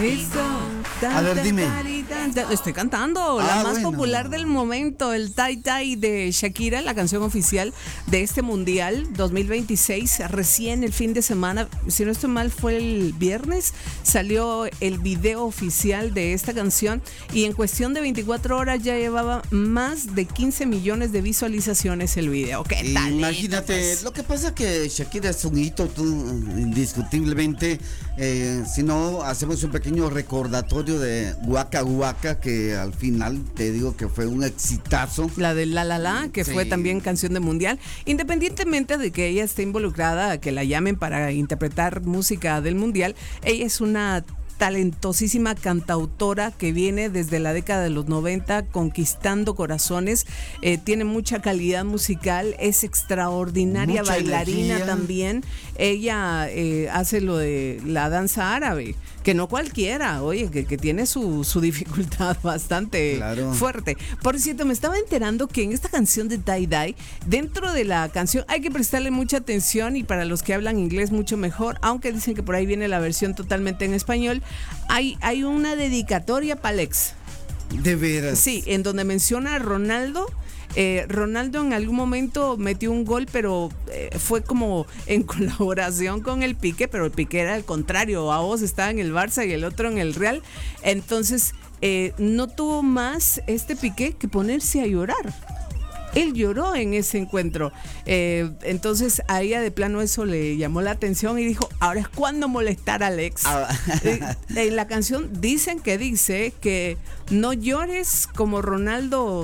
Eso. A ver, dime. Estoy cantando la más popular del momento, el Tai Tai de Shakira, la canción oficial de este Mundial 2026. Recién el fin de semana, si no estoy mal, fue el viernes, salió el video oficial de esta canción y en cuestión de 24 horas ya llevaba más de 15 millones de visualizaciones el video. ¿Qué tal? Imagínate, pues, lo que pasa es que Shakira es un hito, indiscutiblemente. Si no, hacemos un pequeño recordatorio de Waka Waka, que al final te digo que fue un exitazo. La de La La La, que sí, fue también canción de mundial. Independientemente de que ella esté involucrada, que la llamen para interpretar música del mundial, ella es una talentosísima cantautora que viene desde la década de los 90 conquistando corazones, tiene mucha calidad musical, es extraordinaria mucha bailarina energía. También ella hace lo de la danza árabe, que no cualquiera, oye, que tiene su dificultad bastante fuerte. Por cierto, me estaba enterando que en esta canción de Die Die, dentro de la canción hay que prestarle mucha atención y para los que hablan inglés mucho mejor, aunque dicen que por ahí viene la versión totalmente en español. Hay una dedicatoria para Alex. ¿De veras? Sí, en donde menciona a Ronaldo. Ronaldo en algún momento metió un gol, pero fue como en colaboración con el Piqué, pero el Piqué era al contrario, a vos estaba en el Barça y el otro en el Real. Entonces no tuvo más este Piqué que ponerse a llorar. Él lloró en ese encuentro. Entonces a ella de plano eso le llamó la atención y dijo, ahora es cuando molestar a Alex. En la canción dicen que dice que no llores como Ronaldo,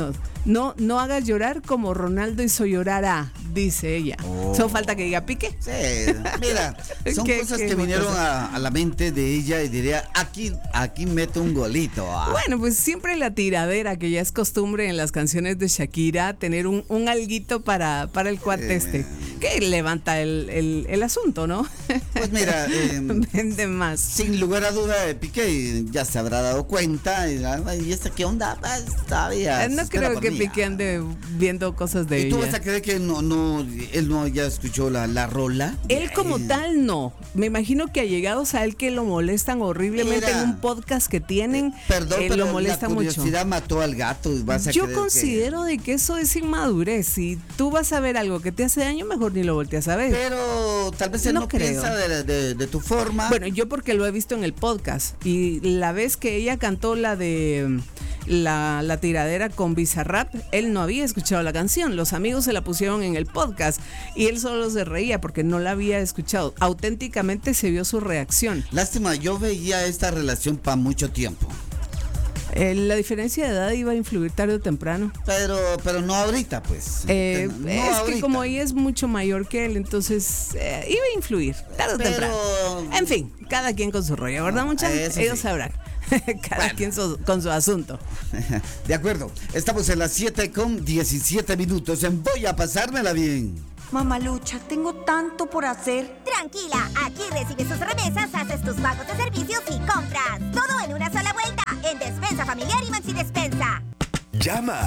no hagas llorar como Ronaldo hizo llorar a, dice ella. Solo falta que diga Piqué. Sí, mira, son cosas que vinieron a la mente de ella y diría, aquí meto un golito. Bueno, pues siempre la tiradera que ya es costumbre en las canciones de Shakira, tener un alguito para el cuate que levanta el asunto, ¿no? Pues mira, vende más. Sin lugar a duda, Piqué ya se habrá dado cuenta y esta qué onda, pues, todavía. No creo que Piqué ande viendo cosas de ella. ¿Y tú vas a creer que él no ya escuchó la rola? Él como tal no. Me imagino que allegados a él que lo molestan horriblemente en un podcast que tienen. Perdón, pero lo molesta la curiosidad mucho. mató al gato. Yo considero de que eso es inmadurez. Si tú vas a ver algo que te hace daño, mejor ni lo volteas a ver. Pero tal vez él no piensa de tu forma. Bueno, yo porque lo he visto en el podcast y la vez que ella cantó la de la tiradera con Bizarrap, él no había escuchado la canción, los amigos se la pusieron en el podcast y él solo se reía porque no la había escuchado. Auténticamente se vio su reacción. Lástima, yo veía esta relación para mucho tiempo. La diferencia de edad iba a influir tarde o temprano. Pero no ahorita, pues. Es ahorita. Que como ella es mucho mayor que él, entonces iba a influir tarde o temprano. En fin, cada quien con su rollo, ¿verdad, muchachos? Ellos sabrán. Cada quien con su asunto. De acuerdo, estamos en las 7:17 en Voy a pasármela bien. Mamalucha, tengo tanto por hacer. Tranquila, aquí recibes tus remesas, haces tus pagos de servicios y compras. Todo en una sola vuelta, en Despensa Familiar y Maxi Despensa. Llama